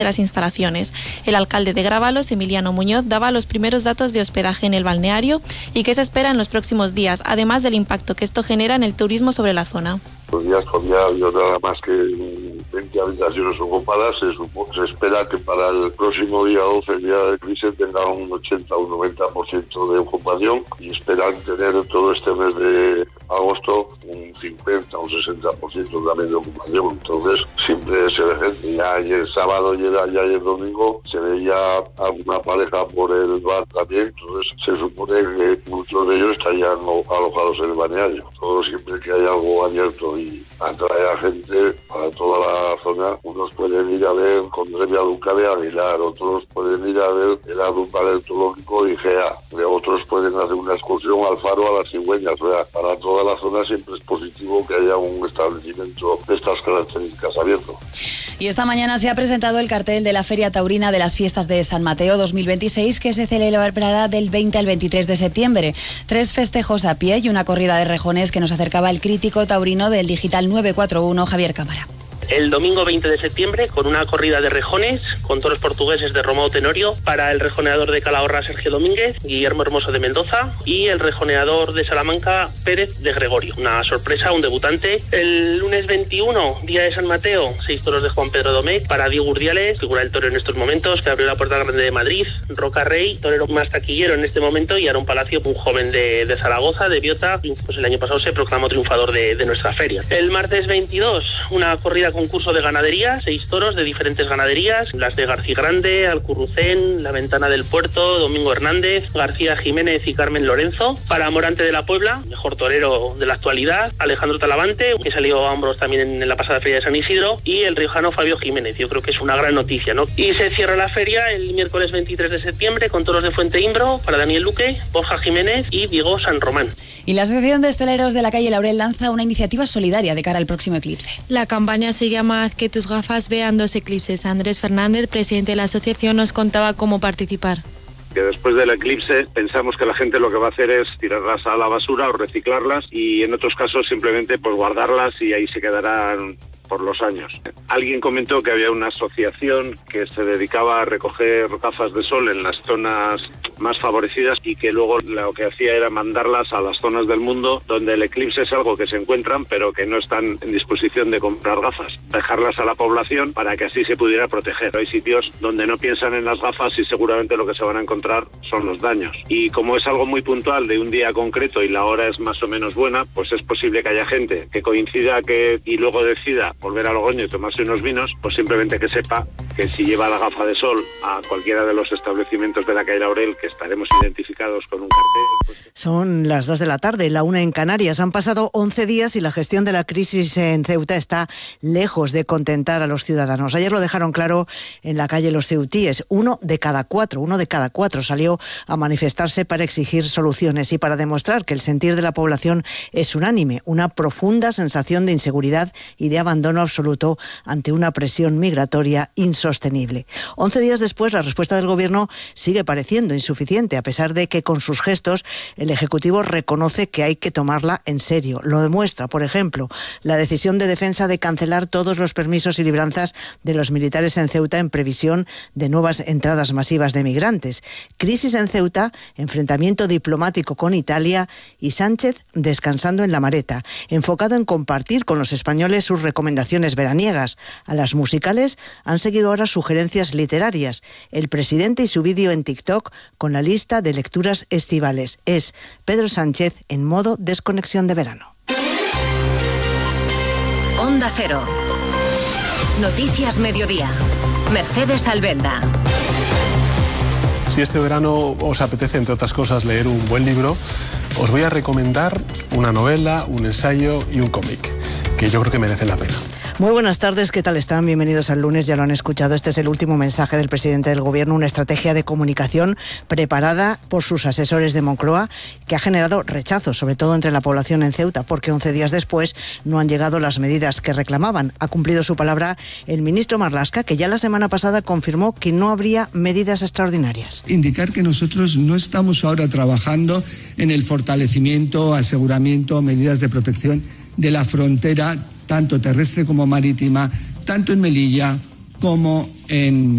de las instalaciones. El alcalde de Grábalos, Emiliano Muñoz, daba los primeros datos de hospedaje en el balneario y qué se espera en los próximos días, además del impacto que esto genera en el turismo sobre la zona. Los días todavía yo nada más que 20 habitaciones ocupadas, se espera que para el próximo día 12, el día de crisis, tenga un 80 o un 90% de ocupación y esperan tener todo este mes de agosto un 50 o un 60% también de ocupación. Entonces siempre se ve gente. Ya ayer sábado y ayer domingo se veía a una pareja por el bar también, entonces se supone que muchos de ellos estarían alojados en el balneario. Todo siempre que hay algo abierto y atrae a gente para toda la zona. Unos pueden ir a ver Condrevia Duca de Aguilar, otros pueden ir a ver el Árbol Paleontológico de Igea, otros pueden hacer una excursión al Faro a las Cigüeñas. O sea, para toda la zona siempre es positivo que haya un establecimiento de estas características abierto. Y esta mañana se ha presentado el cartel de la Feria Taurina de las Fiestas de San Mateo 2026, que se celebrará del 20 al 23 de septiembre. 3 festejos a pie y una corrida de rejones que nos acercaba el crítico taurino del Digital 941, Javier Cámara. El domingo 20 de septiembre, con una corrida de rejones, con toros portugueses de Romao Tenorio, para el rejoneador de Calahorra, Sergio Domínguez, Guillermo Hermoso de Mendoza, y el rejoneador de Salamanca, Pérez de Gregorio. Una sorpresa, un debutante. El lunes 21, día de San Mateo, 6 toros de Juan Pedro Domecq, para Diego Urdiales, figura el toro en estos momentos, que abrió la Puerta Grande de Madrid, Roca Rey, torero más taquillero en este momento, y Aarón Palacio, un joven de Zaragoza, de Biota, pues el año pasado se proclamó triunfador de nuestra feria. El martes 22, una corrida concurso de ganadería, 6 toros de diferentes ganaderías, las de García Grande, Alcurrucén, La Ventana del Puerto, Domingo Hernández, García Jiménez y Carmen Lorenzo. Para Morante de la Puebla, mejor torero de la actualidad, Alejandro Talavante, que salió a hombros también en la pasada feria de San Isidro, y el riojano Fabio Jiménez. Yo creo que es una gran noticia, ¿no? Y se cierra la feria el miércoles 23 de septiembre con toros de Fuente Imbro para Daniel Luque, Borja Jiménez y Diego San Román. Y la Asociación de Hosteleros de la calle Laurel lanza una iniciativa solidaria de cara al próximo eclipse. La campaña se llama Haz que tus gafas vean 2 eclipses. Andrés Fernández, presidente de la asociación, nos contaba cómo participar. Que después del eclipse pensamos que la gente lo que va a hacer es tirarlas a la basura o reciclarlas, y en otros casos simplemente pues guardarlas y ahí se quedarán por los años. Alguien comentó que había una asociación que se dedicaba a recoger gafas de sol en las zonas más favorecidas y que luego lo que hacía era mandarlas a las zonas del mundo donde el eclipse es algo que se encuentran pero que no están en disposición de comprar gafas. Dejarlas a la población para que así se pudiera proteger. Hay sitios donde no piensan en las gafas y seguramente lo que se van a encontrar son los daños. Y como es algo muy puntual de un día concreto y la hora es más o menos buena, pues es posible que haya gente que coincida y luego decida volver a Logroño y tomarse unos vinos, pues simplemente que sepa que si lleva la gafa de sol a cualquiera de los establecimientos de la calle Laurel, que estaremos identificados con un cartel. Son las 2 de la tarde, la 1 en Canarias. Han pasado 11 días y la gestión de la crisis en Ceuta está lejos de contentar a los ciudadanos. Ayer lo dejaron claro en la calle Los Ceutíes. Uno de cada cuatro salió a manifestarse para exigir soluciones y para demostrar que el sentir de la población es unánime, una profunda sensación de inseguridad y de abandono absoluto ante una presión migratoria insostenible. 11 días después, la respuesta del Gobierno sigue pareciendo insuficiente, a pesar de que con sus gestos el Ejecutivo reconoce que hay que tomarla en serio. Lo demuestra, por ejemplo, la decisión de Defensa de cancelar todos los permisos y libranzas de los militares en Ceuta en previsión de nuevas entradas masivas de migrantes. Crisis en Ceuta, enfrentamiento diplomático con Italia y Sánchez descansando en la Mareta, enfocado en compartir con los españoles sus recomendaciones veraniegas. A las musicales han seguido ahora sugerencias literarias. El presidente y su vídeo en TikTok con la lista de lecturas estivales. Es Pedro Sánchez en modo desconexión de verano. Onda Cero. Noticias Mediodía. Mercedes Albenda. Si este verano os apetece, entre otras cosas, leer un buen libro, os voy a recomendar una novela, un ensayo y un cómic, que yo creo que merecen la pena. Muy buenas tardes, ¿qué tal están? Bienvenidos al lunes, ya lo han escuchado. Este es el último mensaje del presidente del Gobierno, una estrategia de comunicación preparada por sus asesores de Moncloa que ha generado rechazo, sobre todo entre la población en Ceuta, porque 11 días después no han llegado las medidas que reclamaban. Ha cumplido su palabra el ministro Marlaska, que ya la semana pasada confirmó que no habría medidas extraordinarias. Indicar que nosotros no estamos ahora trabajando en el fortalecimiento, aseguramiento, medidas de protección de la frontera, tanto terrestre como marítima, tanto en Melilla como en